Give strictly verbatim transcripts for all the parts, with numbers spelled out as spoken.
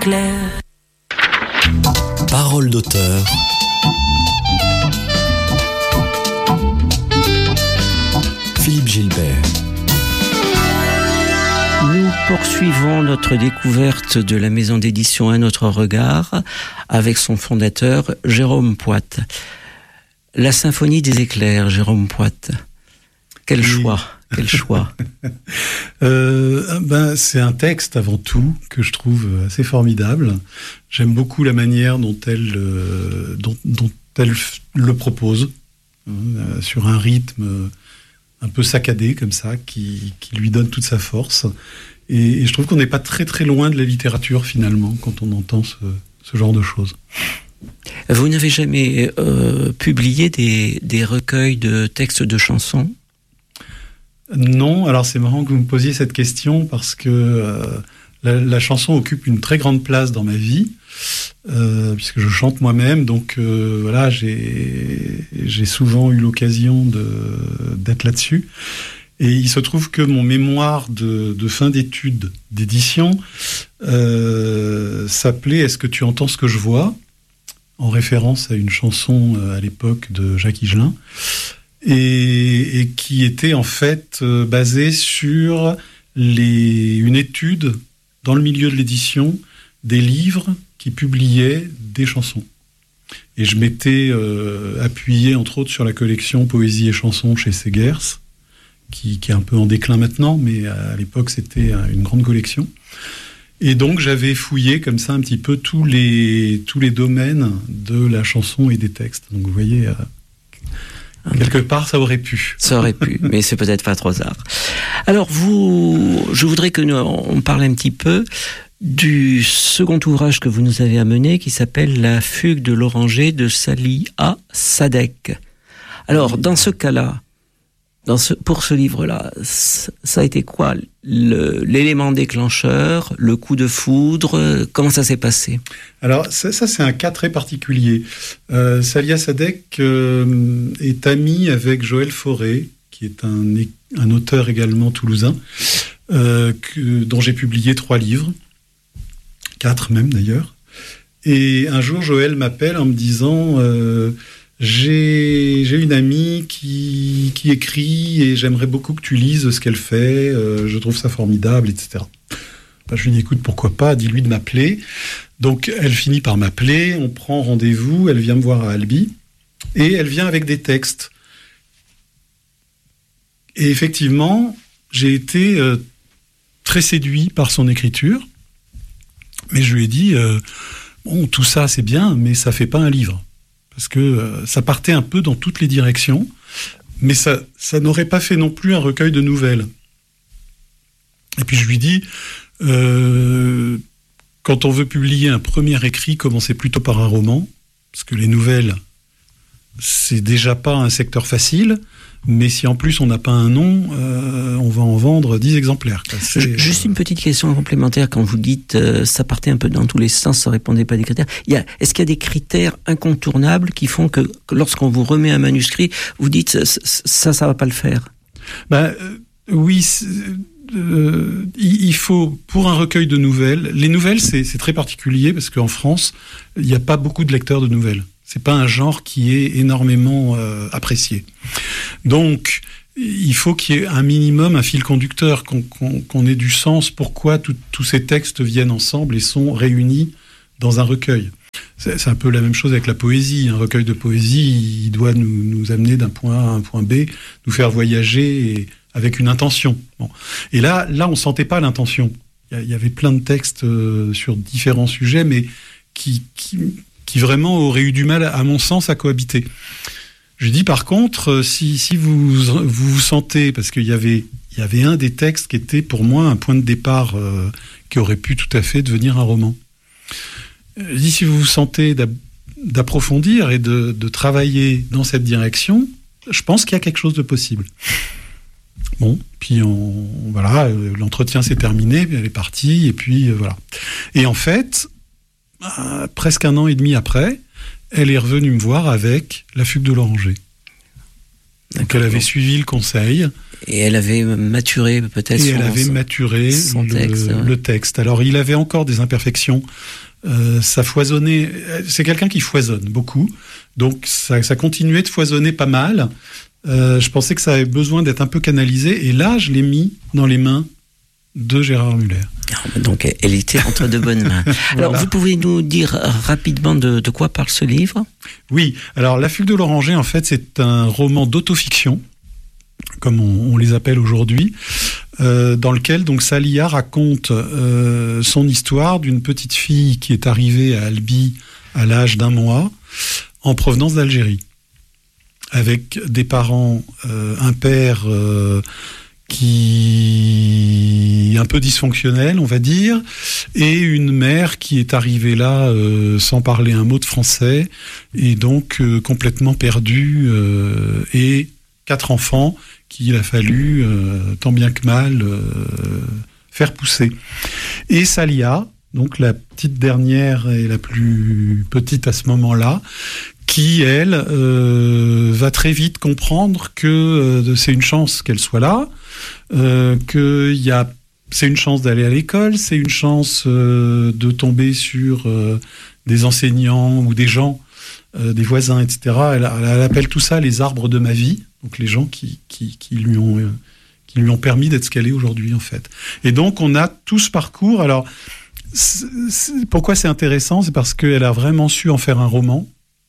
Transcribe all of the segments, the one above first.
clair. Parole d'auteur. Philippe Gilbert. Nous poursuivons notre découverte de la maison d'édition Un autre regard avec son fondateur Jérôme Poit. La symphonie des éclairs, Jérôme Poit. Quel oui. choix, quel choix. euh, ben, c'est un texte avant tout que je trouve assez formidable. J'aime beaucoup la manière dont elle, euh, dont, dont elle le propose, euh, sur un rythme un peu saccadé comme ça, qui, qui lui donne toute sa force. Et, et je trouve qu'on n'est pas très très loin de la littérature finalement quand on entend ce, ce genre de choses. Vous n'avez jamais euh, publié des, des recueils de textes de chansons ? Non, alors c'est marrant que vous me posiez cette question parce que euh, la, la chanson occupe une très grande place dans ma vie, euh, puisque je chante moi-même, donc euh, voilà, j'ai, j'ai souvent eu l'occasion de, d'être là-dessus. Et il se trouve que mon mémoire de, de fin d'études d'édition euh, s'appelait « Est-ce que tu entends ce que je vois ?» en référence à une chanson euh, à l'époque de Jacques Higelin. Et, et qui était en fait euh, basé sur les, une étude dans le milieu de l'édition des livres qui publiaient des chansons. Et je m'étais euh, appuyé entre autres sur la collection Poésie et chansons chez Segers, qui, qui est un peu en déclin maintenant, mais à l'époque c'était une grande collection. Et donc j'avais fouillé comme ça un petit peu tous les, tous les domaines de la chanson et des textes. Donc vous voyez... Euh, Quelque part, ça aurait pu. Ça aurait pu, mais c'est peut-être pas trop tard. Alors, vous, je voudrais que nous, on parle un petit peu du second ouvrage que vous nous avez amené, qui s'appelle La fugue de l'oranger de Saliha Sadek. Alors, dans ce cas-là, dans ce, pour ce livre-là, ça a été quoi le, l'élément déclencheur, le coup de foudre, comment ça s'est passé ? Alors ça, ça c'est un cas très particulier. Euh, Saliha Sadek euh, est ami avec Joël Fauré, qui est un, un auteur également toulousain, euh, que, dont j'ai publié trois livres, quatre même d'ailleurs. Et un jour, Joël m'appelle en me disant... Euh, J'ai, j'ai une amie qui, qui écrit et j'aimerais beaucoup que tu lises ce qu'elle fait, euh, je trouve ça formidable, et cetera. Ben, je lui dis, écoute, pourquoi pas, dis-lui de m'appeler. Donc, elle finit par m'appeler, on prend rendez-vous, elle vient me voir à Albi, et elle vient avec des textes. Et effectivement, j'ai été euh, très séduit par son écriture, mais je lui ai dit, euh, bon, tout ça c'est bien, mais ça fait pas un livre. Parce que euh, ça partait un peu dans toutes les directions, mais ça, ça n'aurait pas fait non plus un recueil de nouvelles. Et puis je lui dis, euh, quand on veut publier un premier écrit, commencez plutôt par un roman, parce que les nouvelles, c'est déjà pas un secteur facile, mais si en plus on n'a pas un nom, euh, on va en vendre dix exemplaires. C'est, Juste une petite question complémentaire, quand vous dites euh, ça partait un peu dans tous les sens, ça répondait pas à des critères. Il y a, est-ce qu'il y a des critères incontournables qui font que, que lorsqu'on vous remet un manuscrit, vous dites ça, ça va pas le faire ? Ben euh, oui, euh, il faut, pour un recueil de nouvelles, les nouvelles c'est, c'est très particulier parce qu'en France, il n'y a pas beaucoup de lecteurs de nouvelles. C'est pas un genre qui est énormément euh, apprécié. Donc, il faut qu'il y ait un minimum, un fil conducteur, qu'on, qu'on, qu'on ait du sens. Pourquoi tous ces textes viennent ensemble et sont réunis dans un recueil. C'est, c'est un peu la même chose avec la poésie. Un recueil de poésie, il doit nous, nous amener d'un point A à un point B, nous faire voyager et, avec une intention. Bon. Et là, là, on sentait pas l'intention. Il y avait plein de textes euh, sur différents sujets, mais qui... qui qui vraiment aurait eu du mal, à mon sens, à cohabiter. Je dis par contre, si, si vous, vous vous sentez, parce qu'il y avait, il y avait un des textes qui était pour moi un point de départ euh, qui aurait pu tout à fait devenir un roman. Je dis, si vous vous sentez d'approfondir et de, de travailler dans cette direction, je pense qu'il y a quelque chose de possible. Bon, puis on, voilà, l'entretien s'est terminé, elle est partie, et puis voilà. Et en fait... Euh, presque un an et demi après, elle est revenue me voir avec La fugue de l'oranger. Donc elle avait suivi le conseil Et elle avait maturé peut-être. Et son, elle avait son, maturé son le, texte, ouais. le texte. Alors il avait encore des imperfections. Euh, ça foisonnait. C'est quelqu'un qui foisonne beaucoup. Donc ça, ça continuait de foisonner pas mal. Euh, je pensais que ça avait besoin d'être un peu canalisé. Et là, je l'ai mis dans les mains de Gérard Muller. Donc elle était entre de bonnes mains. Voilà. Alors vous pouvez nous dire rapidement de, de quoi parle ce livre ? Oui, alors La Fugue de l'Oranger, en fait, c'est un roman d'autofiction, comme on, on les appelle aujourd'hui, euh, dans lequel donc Salia raconte euh, son histoire d'une petite fille qui est arrivée à Albi à l'âge d'un mois, en provenance d'Algérie, avec des parents, euh, un père euh, qui est un peu dysfonctionnel, on va dire, et une mère qui est arrivée là euh, sans parler un mot de français, et donc euh, complètement perdue, euh, et quatre enfants qu'il a fallu, euh, tant bien que mal, euh, faire pousser. Et Salia, donc la petite dernière et la plus petite à ce moment-là, qui, elle, euh, va très vite comprendre que euh, c'est une chance qu'elle soit là, euh, que y a, c'est une chance d'aller à l'école, c'est une chance euh, de tomber sur euh, des enseignants ou des gens, euh, des voisins, et cetera. Elle, elle appelle tout ça les arbres de ma vie, donc les gens qui, qui, qui, lui, ont, euh, qui lui ont permis d'être ce qu'elle est aujourd'hui, en fait. Et donc, on a tout ce parcours. Alors, c'est, c'est, pourquoi c'est intéressant ? C'est parce qu'elle a vraiment su en faire un roman,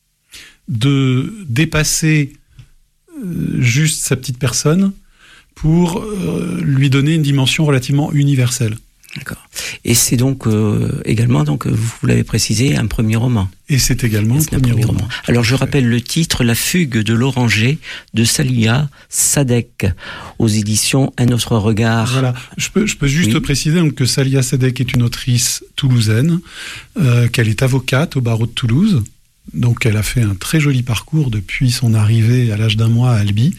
de dépasser euh, juste sa petite personne pour euh, lui donner une dimension relativement universelle. D'accord. Et c'est donc euh, également, donc vous l'avez précisé, un premier roman. Et c'est également c'est un, premier un premier roman. roman. Alors je rappelle le titre, La Fugue de l'Oranger de Salia Sadek, aux éditions Un autre regard. Voilà. Je peux, je peux juste oui. préciser donc, que Salia Sadek est une autrice toulousaine, euh, qu'elle est avocate au barreau de Toulouse. Donc elle a fait un très joli parcours depuis son arrivée à l'âge d'un mois à Albi.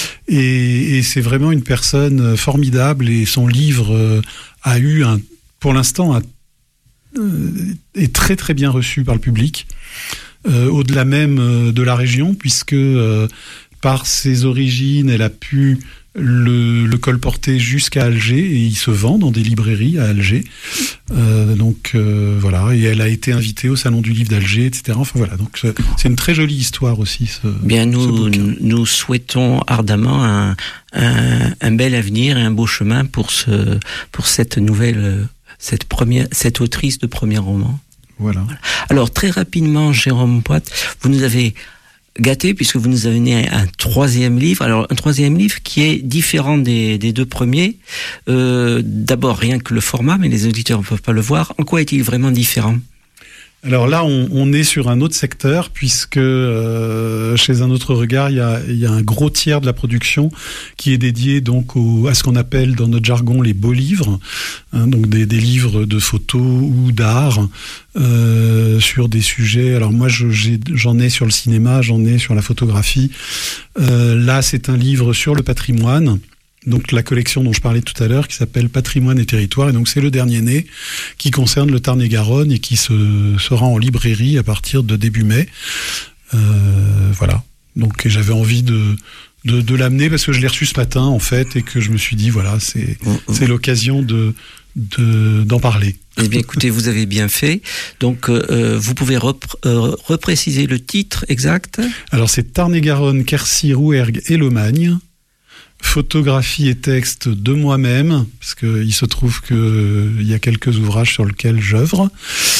Et, et c'est vraiment une personne formidable, et son livre euh, a eu, un, pour l'instant, un, euh, est très très bien reçu par le public, euh, au-delà même euh, de la région, puisque euh, par ses origines, elle a pu le, le colporter jusqu'à Alger, et il se vend dans des librairies à Alger. Euh, donc euh, voilà, et elle a été invitée au Salon du Livre d'Alger, et cetera. Enfin voilà, donc c'est une très jolie histoire aussi. Ce, Bien, nous, ce nous souhaitons ardemment un, un, un bel avenir et un beau chemin pour ce, pour cette nouvelle, cette première, cette autrice de premier roman. Voilà. voilà. Alors très rapidement, Jérôme Poit, vous nous avez gâté puisque vous nous avez amené un troisième livre. Alors un troisième livre qui est différent des, des deux premiers. Euh, d'abord rien que le format, mais les auditeurs ne peuvent pas le voir. En quoi est-il vraiment différent ? Alors là, on, on est sur un autre secteur, puisque euh, chez Un autre regard, il y a, il y a un gros tiers de la production qui est dédié donc au, à ce qu'on appelle dans notre jargon les beaux livres, hein, donc des, des livres de photos ou d'art euh, sur des sujets. Alors moi, je, j'ai, j'en ai sur le cinéma, j'en ai sur la photographie. Euh, là, c'est un livre sur le patrimoine. Donc la collection dont je parlais tout à l'heure, qui s'appelle Patrimoine et Territoire, et donc c'est le dernier né, qui concerne le Tarn-et-Garonne et qui se sera en librairie à partir de début mai. Euh, voilà. Donc et j'avais envie de, de de l'amener parce que je l'ai reçu ce matin en fait, et que je me suis dit voilà, c'est mmh, c'est mmh. l'occasion de de d'en parler. Eh bien, écoutez, vous avez bien fait. Donc, euh, vous pouvez repr- euh, repréciser le titre exact ? Alors c'est Tarn-et-Garonne, Quercy, Rouergue et Lomagne. Photographie et texte de moi-même, parce qu'il se trouve qu'il euh, y a quelques ouvrages sur lesquels j'œuvre.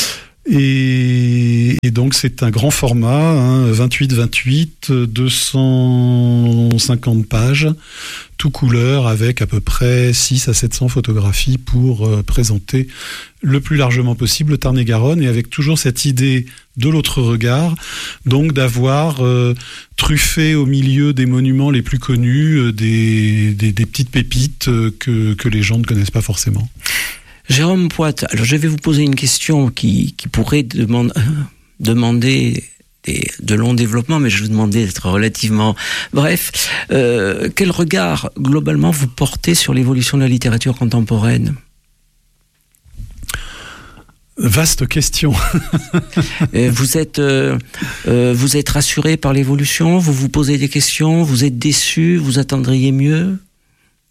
Et, et donc c'est un grand format, hein, vingt-huit vingt-huit, deux cent cinquante pages, tout couleur, avec à peu près six à sept cents photographies pour euh, présenter le plus largement possible le Tarn-et-Garonne, et avec toujours cette idée de l'autre regard, donc d'avoir euh, truffé au milieu des monuments les plus connus, euh, des, des, des petites pépites euh, que, que les gens ne connaissent pas forcément. Jérôme Poit, alors je vais vous poser une question qui, qui pourrait demande, euh, demander des, de longs développements, mais je vous demandais d'être relativement bref. Euh, quel regard, globalement, vous portez sur l'évolution de la littérature contemporaine ? Vaste question. vous êtes, euh, euh, vous êtes rassuré par l'évolution ? Vous vous posez des questions ? Vous êtes déçu ? Vous attendriez mieux ?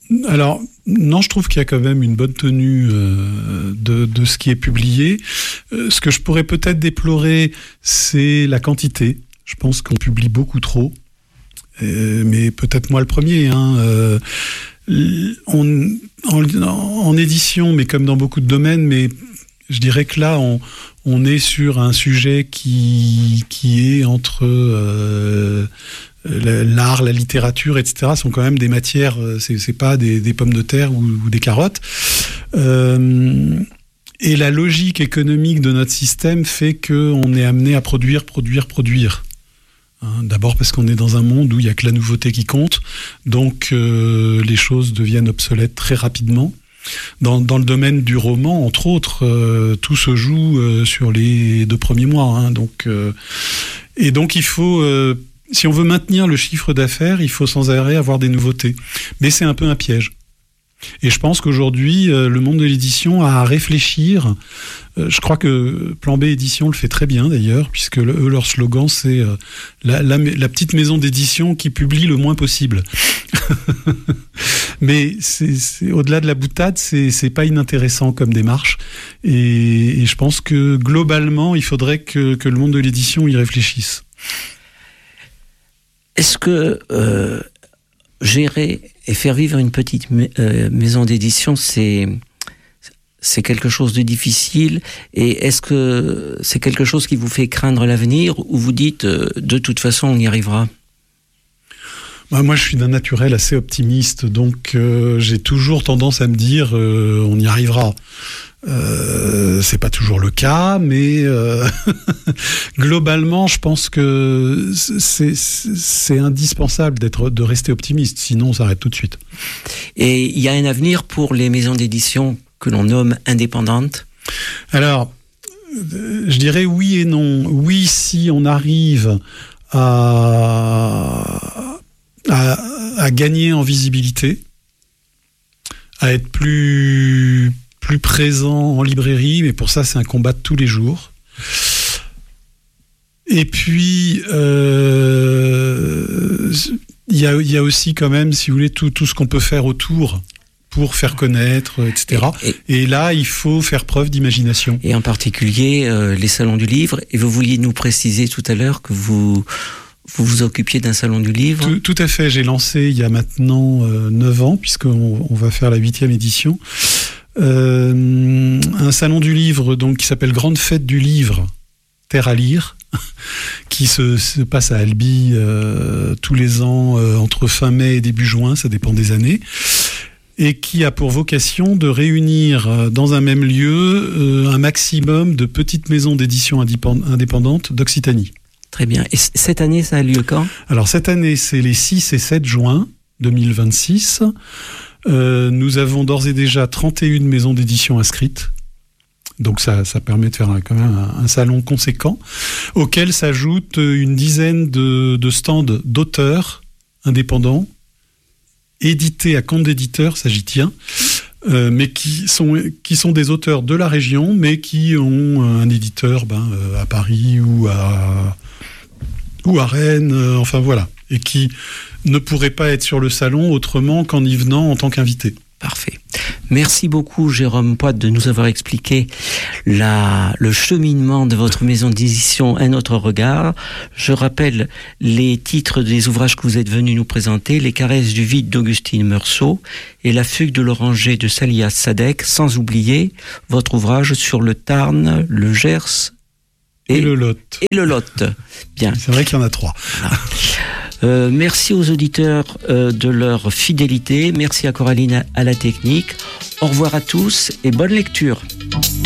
Alors, non, je trouve qu'il y a quand même une bonne tenue euh, de, de ce qui est publié. Euh, ce que je pourrais peut-être déplorer, c'est la quantité. Je pense qu'on publie beaucoup trop. Euh, mais peut-être moi le premier. Hein. Euh, on, en, en édition, mais comme dans beaucoup de domaines, mais je dirais que là, on, on est sur un sujet qui, qui est entre... Euh, l'art, la littérature, et cetera sont quand même des matières, c'est, c'est pas des, des pommes de terre ou, ou des carottes. Euh, et la logique économique de notre système fait qu'on est amené à produire, produire, produire. Hein, d'abord parce qu'on est dans un monde où il n'y a que la nouveauté qui compte, donc euh, les choses deviennent obsolètes très rapidement. Dans, dans le domaine du roman, entre autres, euh, tout se joue euh, sur les deux premiers mois. Hein, donc, euh, et donc il faut... Euh, Si on veut maintenir le chiffre d'affaires, il faut sans arrêt avoir des nouveautés. Mais c'est un peu un piège. Et je pense qu'aujourd'hui, euh, le monde de l'édition a à réfléchir. Euh, je crois que Plan B Édition le fait très bien d'ailleurs, puisque le, eux, leur slogan, c'est euh, la, la, la petite maison d'édition qui publie le moins possible. Mais c'est, c'est, au-delà de la boutade, c'est, c'est pas inintéressant comme démarche. Et, et je pense que globalement, il faudrait que, que le monde de l'édition y réfléchisse. Est-ce que euh, gérer et faire vivre une petite ma- euh, maison d'édition, c'est, c'est quelque chose de difficile? Et est-ce que c'est quelque chose qui vous fait craindre l'avenir, ou vous dites euh, de toute façon on y arrivera? Bah, moi je suis d'un naturel assez optimiste, donc euh, j'ai toujours tendance à me dire euh, on y arrivera. Euh, c'est pas toujours le cas, mais euh, globalement, je pense que c'est, c'est indispensable d'être, de rester optimiste, sinon on s'arrête tout de suite. Et il y a un avenir pour les maisons d'édition que l'on nomme indépendantes? Alors, je dirais oui et non. Oui, si on arrive à, à, à gagner en visibilité, à être plus... plus présent en librairie, mais pour ça, c'est un combat de tous les jours. Et puis, euh, y a, y a aussi quand même, si vous voulez, tout, tout ce qu'on peut faire autour pour faire connaître, et cetera. Et, et, et là, il faut faire preuve d'imagination. Et en particulier, euh, les salons du livre. Et vous vouliez nous préciser tout à l'heure que vous... Vous vous occupiez d'un salon du livre? Tout, tout à fait. J'ai lancé il y a maintenant euh, neuf ans, puisqu'on on va faire la huitième édition. Euh, un salon du livre donc qui s'appelle Grande Fête du Livre, Terre à lire, qui se, se passe à Albi euh, tous les ans euh, entre fin mai et début juin, ça dépend des années, et qui a pour vocation de réunir euh, dans un même lieu euh, un maximum de petites maisons d'édition indépendantes d'Occitanie. Très bien. Et c- cette année, ça a lieu quand? Alors cette année, c'est les six et sept juin deux mille vingt-six. Euh, nous avons d'ores et déjà trente et une maisons d'édition inscrites. Donc ça, ça permet de faire un, quand même un, un salon conséquent, auquel s'ajoute une dizaine de, de stands d'auteurs indépendants, édités à compte d'éditeur, ça j'y tiens, euh, mais qui sont, qui sont des auteurs de la région, mais qui ont un éditeur ben, euh, à Paris ou à, ou à Rennes, euh, enfin voilà, et qui ne pourraient pas être sur le salon autrement qu'en y venant en tant qu'invité. Parfait. Merci beaucoup, Jérôme Poit, de nous avoir expliqué la, le cheminement de votre maison d'édition Un autre regard. Je rappelle les titres des ouvrages que vous êtes venus nous présenter: Les caresses du vide d'Augustine Meursault et La fugue de l'oranger de Saliha Sadek, sans oublier votre ouvrage sur le Tarn, le Gers et, et le Lot. Et le Lot. Bien. C'est vrai qu'il y en a trois. Voilà. Euh, merci aux auditeurs euh, de leur fidélité. Merci à Coraline à la technique. Au revoir à tous et bonne lecture.